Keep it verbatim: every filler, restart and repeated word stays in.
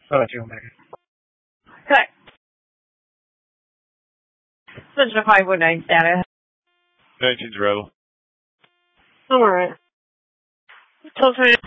二九没。 对，四十five would I get it? Nineteen's rebel. Alright. Till